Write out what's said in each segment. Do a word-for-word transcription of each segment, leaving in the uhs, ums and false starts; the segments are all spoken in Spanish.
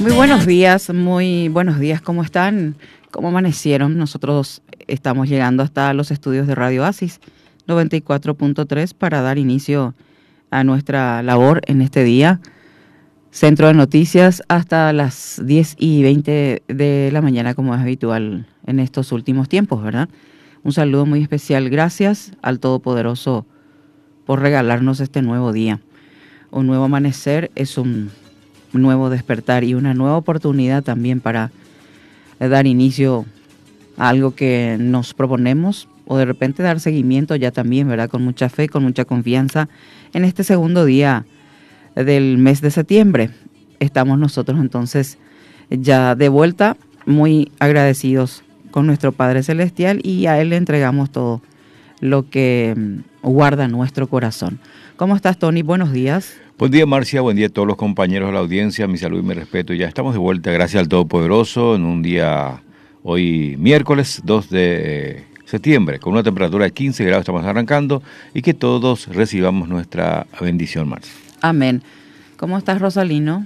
Muy buenos días, muy buenos días, ¿cómo están? ¿Cómo amanecieron? Nosotros estamos llegando hasta los estudios de Radio Oasis noventa y cuatro punto tres para dar inicio a nuestra labor en este día. Centro de Noticias hasta las diez y veinte de la mañana, como es habitual en estos últimos tiempos, ¿verdad? Un saludo muy especial, gracias al Todopoderoso por regalarnos este nuevo día. Un nuevo amanecer es un nuevo despertar y una nueva oportunidad también para dar inicio a algo que nos proponemos o de repente dar seguimiento ya también, ¿verdad? Con mucha fe, con mucha confianza en este segundo día del mes de septiembre. Estamos nosotros entonces ya de vuelta, muy agradecidos con nuestro Padre Celestial, y a Él le entregamos todo lo que guarda nuestro corazón. ¿Cómo estás, Tony? Buenos días. Buen día, Marcia. Buen día a todos los compañeros de la audiencia. Mi salud y mi respeto. Ya estamos de vuelta, gracias al Todopoderoso, en un día, hoy miércoles dos de septiembre, con una temperatura de quince grados estamos arrancando, y que todos recibamos nuestra bendición, Marcia. Amén. ¿Cómo estás, Rosalino?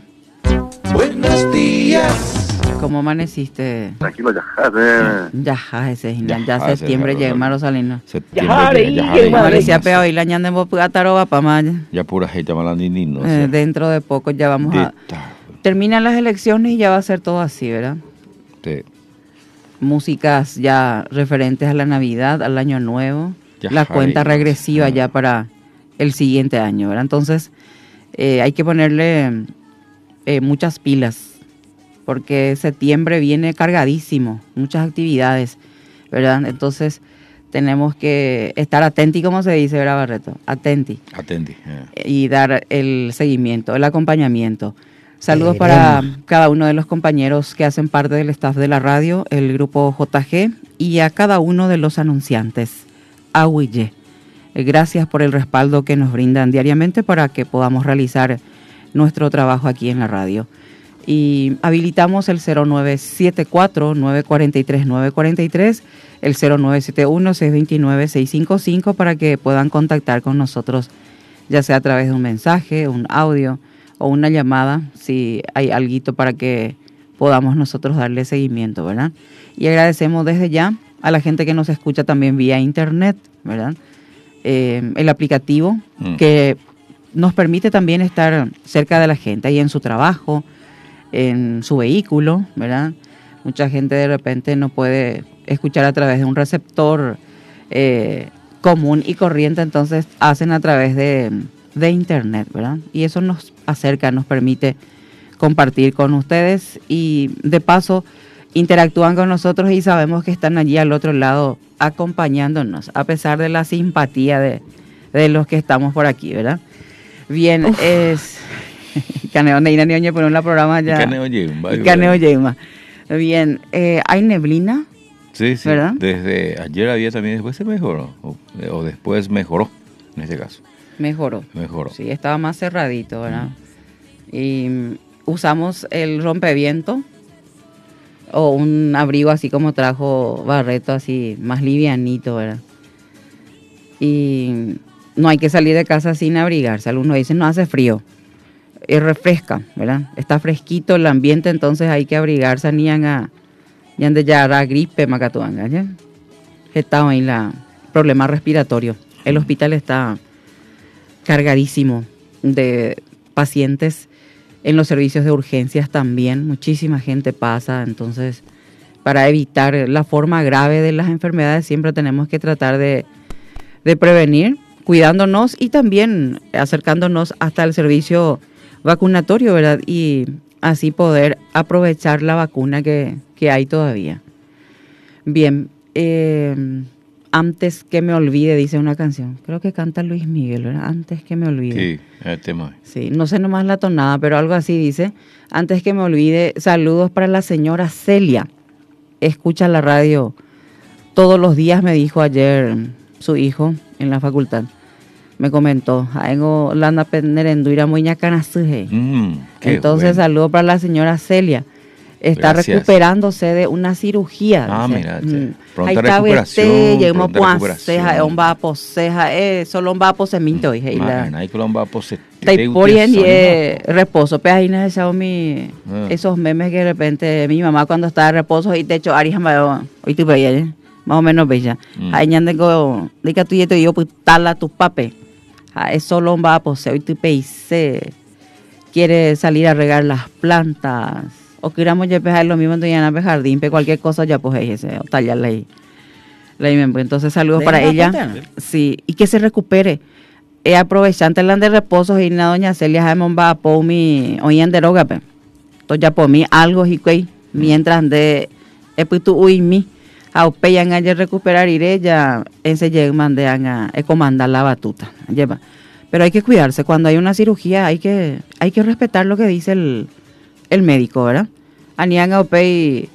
Buenos días. ¿Cómo amaneciste? Tranquilo, ya. Ya, ese ya septiembre llega, Rosalino. Septiembre llega. Mauricia Peo y la ñanda en Bopugataroba para mayo. Ya pura gente malandini, no sé. Dentro de poco ya vamos a... Terminan las elecciones y ya va a ser todo así, ¿verdad? Sí. Músicas ya referentes a la Navidad, al Año Nuevo. Ya, la cuenta regresiva ya para el siguiente año, ¿verdad? Entonces, eh, hay que ponerle eh, muchas pilas, porque septiembre viene cargadísimo, muchas actividades, ¿verdad? Entonces, tenemos que estar atenti, como se dice, ¿verdad, Barreto? Atenti. Atenti. Yeah. Y dar el seguimiento, el acompañamiento. Saludos para cada uno de los compañeros que hacen parte del staff de la radio, el grupo J G, y a cada uno de los anunciantes, A U Y. Gracias por el respaldo que nos brindan diariamente para que podamos realizar nuestro trabajo aquí en la radio. Y habilitamos el cero nueve siete cuatro, nueve cuatro tres, nueve cuatro tres, el cero nueve siete uno, seis dos nueve, seis cinco cinco para que puedan contactar con nosotros, ya sea a través de un mensaje, un audio o una llamada, si hay alguito para que podamos nosotros darle seguimiento, ¿verdad? Y agradecemos desde ya a la gente que nos escucha también vía internet, ¿verdad? Eh, el aplicativo mm. que nos permite también estar cerca de la gente, ahí en su trabajo, en su vehículo, ¿verdad? Mucha gente de repente no puede escuchar a través de un receptor eh, común y corriente, entonces hacen a través de, de internet, ¿verdad? Y eso nos acerca, nos permite compartir con ustedes y de paso interactúan con nosotros y sabemos que están allí al otro lado acompañándonos, a pesar de la simpatía de, de los que estamos por aquí, ¿verdad? Bien, Uf. es... Caneo Neina Neoñe por un programa ya. Caneo Yema. Caneo Yema. Bien, eh, ¿hay neblina? Sí, sí. ¿Verdad? Desde ayer había también, después se mejoró. O, o después mejoró, en este caso. Mejoró. Mejoró. Sí, estaba más cerradito, ¿verdad? Mm. Y usamos el rompeviento o un abrigo así como trajo Barreto, así más livianito, ¿verdad? Y no hay que salir de casa sin abrigarse. Algunos dicen, no hace frío. Y refresca, ¿verdad? Está fresquito el ambiente, entonces hay que abrigarse, ni a ya de ya la gripe macatuanga, ¿ya? Está ahí la problema respiratorio. El hospital está cargadísimo de pacientes, en los servicios de urgencias también, muchísima gente pasa, entonces para evitar la forma grave de las enfermedades siempre tenemos que tratar de, de prevenir, cuidándonos y también acercándonos hasta el servicio vacunatorio, ¿verdad? Y así poder aprovechar la vacuna que, que hay todavía. Bien, eh, antes que me olvide, dice una canción. Creo que canta Luis Miguel, ¿verdad? Antes que me olvide. Sí, el tema. Sí, no sé nomás la tonada, pero algo así dice. Antes que me olvide, saludos para la señora Celia. Escucha la radio todos los días, me dijo ayer su hijo en la facultad. Me comentó, Aengo Landa Penerenduira Muña Canasuje. Mm, Entonces, bueno. Saludo para la señora Celia. Está Gracias. recuperándose de una cirugía. Ah, dice. Mira, mm. pronta recuperación. Pronta recuperación. Llegamos a poseja, eh, solo va a poseminto. Hay que lo va a Taiporian y eh, reposo. Pero ahí no mi ah. esos memes que de repente mi mamá cuando estaba de reposo y te hecho Ari hoy tú veías, más o menos bella. Ahí ya tengo, diga tú y yo pues tala tu papel. Eso lo va a poseer hoy tú peise. Quiere salir a regar las plantas. O queramos ya pejar lo mismo en el jardín, pero cualquier cosa ya pues ese, o tallarla ahí. Entonces saludos para ella. Sí, y que se recupere. Es aprovechante el de reposo y na doña Celia Jaimon va a poner hoy en deroga. Entonces ya por mí algo y que mientras de epitu uy mi a peyan a recuperar iré ya ese llegan de a comandar la batuta. Lleva. Pero hay que cuidarse cuando hay una cirugía, hay que hay que respetar lo que dice el el médico, ¿verdad? Anianga opei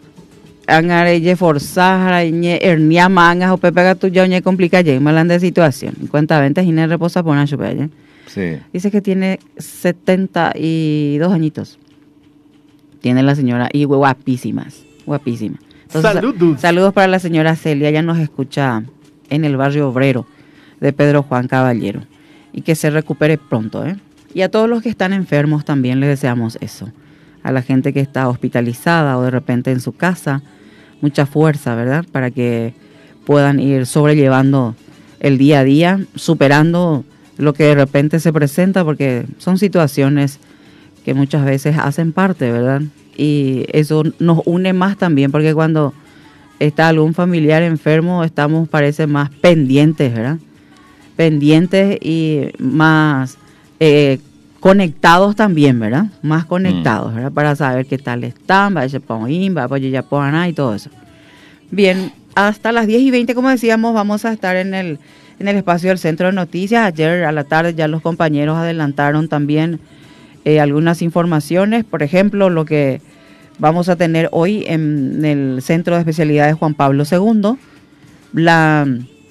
angare forzar ñe hernia manga o pega tu ya ñe complica ye malan de situación. En cuenta ventas y ne reposa pona chupe. Sí. Dice que tiene setenta y dos añitos. Tiene la señora y guapísimas, guapísimas. Entonces, saludos. Saludos para la señora Celia, ella nos escucha en el barrio obrero de Pedro Juan Caballero y que se recupere pronto, ¿eh? Y a todos los que están enfermos también les deseamos eso. A la gente que está hospitalizada o de repente en su casa, mucha fuerza, ¿verdad? Para que puedan ir sobrellevando el día a día, superando lo que de repente se presenta, porque son situaciones que muchas veces hacen parte, ¿verdad? Y eso nos une más también, porque cuando está algún familiar enfermo, estamos, parece, más pendientes, ¿verdad? Pendientes y más eh, conectados también, ¿verdad? Más conectados, ¿verdad? Para saber qué tal están, va a poner, va a ya y todo eso. Bien, hasta las diez y veinte, como decíamos, vamos a estar en el, en el espacio del Centro de Noticias. Ayer a la tarde ya los compañeros adelantaron también eh, algunas informaciones. Por ejemplo, lo que vamos a tener hoy en el Centro de Especialidades Juan Pablo segundo, la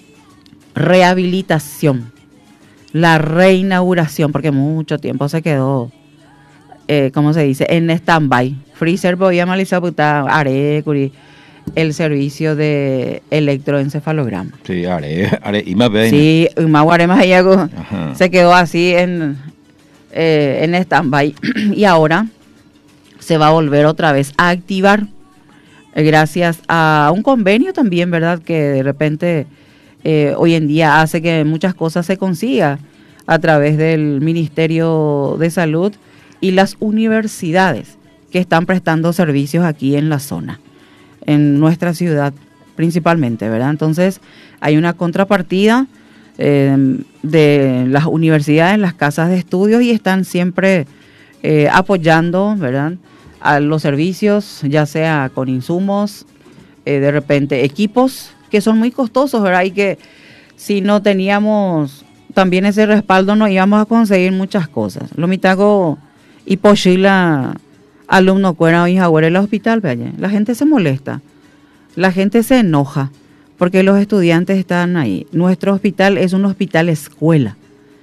rehabilitación, la reinauguración, porque mucho tiempo se quedó, eh, ¿cómo se dice?, en stand-by. Freezer voy a malizar Arecuri, el servicio de electroencefalograma. Sí, are, are, y más bien. Sí, y más guaremas ahí algo, se quedó así en, eh, en stand-by. Y ahora se va a volver otra vez a activar, eh, gracias a un convenio también, ¿verdad?, que de repente Eh, hoy en día hace que muchas cosas se consigan a través del Ministerio de Salud y las universidades que están prestando servicios aquí en la zona, en nuestra ciudad principalmente, ¿verdad? Entonces hay una contrapartida eh, de las universidades, las casas de estudios y están siempre eh, apoyando, ¿verdad?, a los servicios, ya sea con insumos, eh, de repente equipos que son muy costosos, ¿verdad? Y que si no teníamos también ese respaldo no íbamos a conseguir muchas cosas. Lo mitago y pochila alumno cuera o hija en el hospital, vaya. La gente se molesta, la gente se enoja porque los estudiantes están ahí. Nuestro hospital es un hospital escuela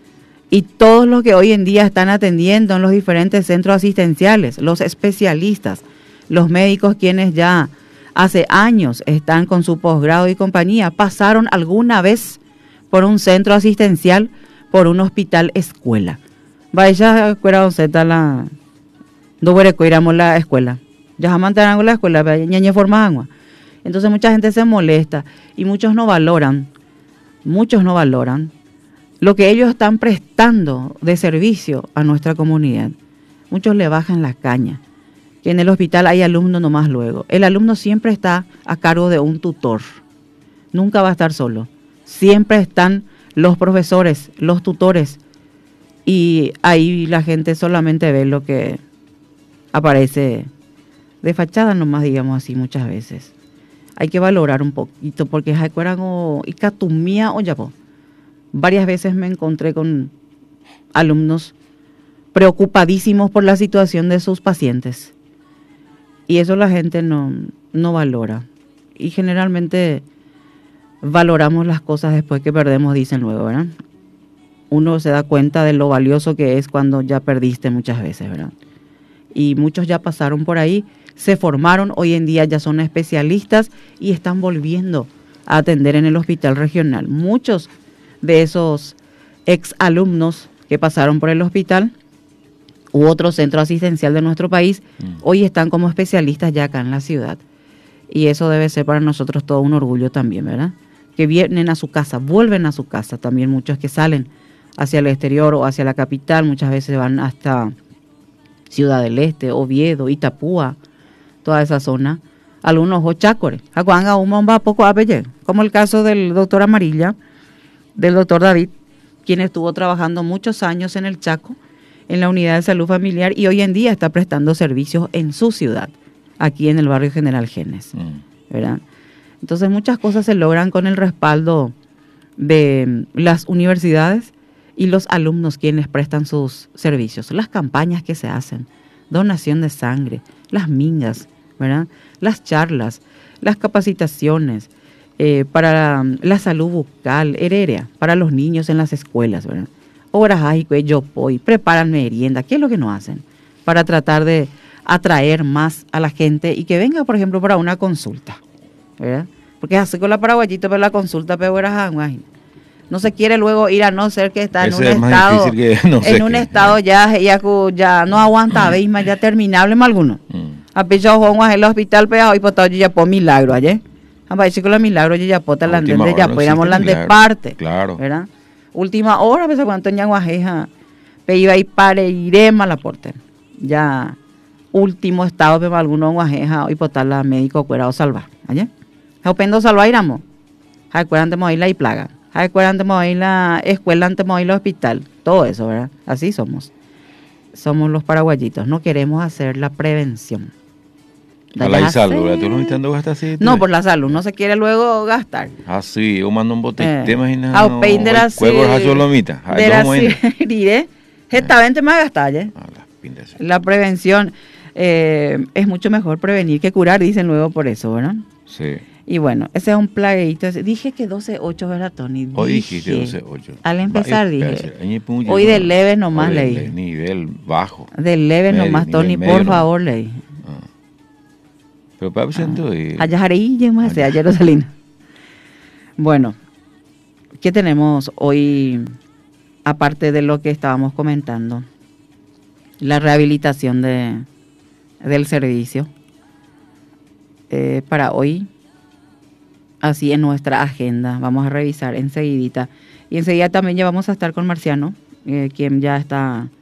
y todos los que hoy en día están atendiendo en los diferentes centros asistenciales, los especialistas, los médicos quienes ya hace años están con su posgrado y compañía, pasaron alguna vez por un centro asistencial, por un hospital escuela. Vaya, cuera está la no voy a la escuela. Ya jamás tenemos la escuela, ñañe forma agua. Entonces mucha gente se molesta y muchos no valoran, muchos no valoran lo que ellos están prestando de servicio a nuestra comunidad. Muchos le bajan la caña. Que en el hospital hay alumnos nomás luego. El alumno siempre está a cargo de un tutor. Nunca va a estar solo. Siempre están los profesores, los tutores. Y ahí la gente solamente ve lo que aparece de fachada nomás, digamos así, muchas veces. Hay que valorar un poquito porque hay y catumía o ya po. Varias veces me encontré con alumnos preocupadísimos por la situación de sus pacientes. Y eso la gente no, no valora. Y generalmente valoramos las cosas después que perdemos, dicen luego, ¿verdad? Uno se da cuenta de lo valioso que es cuando ya perdiste muchas veces, ¿verdad? Y muchos ya pasaron por ahí, se formaron, hoy en día ya son especialistas y están volviendo a atender en el hospital regional. Muchos de esos exalumnos que pasaron por el hospital u otro centro asistencial de nuestro país, mm. hoy están como especialistas ya acá en la ciudad. Y eso debe ser para nosotros todo un orgullo también, ¿verdad? Que vienen a su casa, vuelven a su casa. También muchos que salen hacia el exterior o hacia la capital, muchas veces van hasta Ciudad del Este, Oviedo, Itapúa, toda esa zona. Algunos Ochacores, Acuanga, un va poco a Belle, como el caso del doctor Amarilla, del doctor David, quien estuvo trabajando muchos años en el Chaco, en la unidad de salud familiar, y hoy en día está prestando servicios en su ciudad, aquí en el barrio General Genes, mm. ¿verdad? Entonces muchas cosas se logran con el respaldo de las universidades y los alumnos quienes prestan sus servicios, las campañas que se hacen, donación de sangre, las mingas, ¿verdad? Las charlas, las capacitaciones eh, para la, la salud bucal, herérea, para los niños en las escuelas, ¿verdad? Horas ay, yo voy, preparan merienda, ¿qué es lo que no hacen? Para tratar de atraer más a la gente y que venga, por ejemplo, para una consulta, ¿verdad? Porque así con la paraguayito, pero la consulta, pero no se quiere luego ir, a no ser que está en un estado, no en un estado ya, ya, ya no aguanta, veis más ya terminable más alguno. A pecho Juan en el hospital, pero hoy por todo ya por milagro ayer. A veces con los milagros ya por la de ya podíamos la de parte, claro, ¿verdad? Última hora, a veces cuando en Guajeja, pe iba y pare irema la porte. Ya último estado de alguno Guajeja hoy por la médico cuerado salvar, ayer. Opendo salvar iramos. Recuerdan de la y plaga. Recuerdan de la escuela antes de el hospital, todo eso, ¿verdad? Así somos. Somos los paraguayitos, no queremos hacer la prevención. A la salud, ¿verdad? ¿Tú no estás gastar así? No, por la salud, no se quiere luego gastar. Ah, sí, yo mando un bote, eh. ¿te imaginas? A pein de la solomita. De la diré, justamente más gastar, ¿eh? La prevención eh, es mucho mejor prevenir que curar, dicen luego por eso, ¿verdad? Sí. Y bueno, ese es un plagueito. Dije que doce ocho, ¿verdad, Tony? Hoy dijiste doce ocho. Al empezar dije. Hoy de leve nomás leí. De nivel bajo. De leve nomás, Tony, por favor, leí. Ah. Pero para siento y... Allá Jareí, llegamos a hacer, ayer Rosalina. Bueno, ¿qué tenemos hoy, aparte de lo que estábamos comentando? La rehabilitación de, del servicio. Eh, para hoy, así en nuestra agenda, vamos a revisar enseguidita. Y enseguida también ya vamos a estar con Marciano, eh, quien ya está